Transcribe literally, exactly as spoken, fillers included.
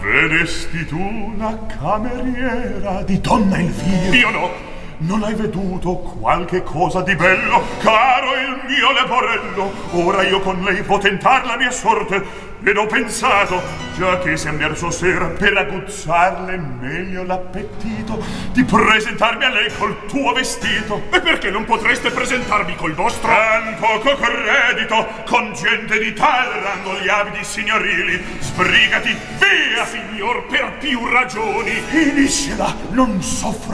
Vedesti tu la cameriera di Donna Elvira? Io no. Non hai veduto qualche cosa di bello, caro il mio leporello? Ora io con lei vo' tentar la mia sorte, ed ho pensato, già che siam verso sera, per aguzzarle meglio l'appetito, di presentarmi a lei col tuo vestito. E perché non potreste presentarmi col vostro? Tan poco credito, con gente di tal rango gli abiti signorili. Sbrigati, via! Signor, per più ragioni. Finiscila, non soffro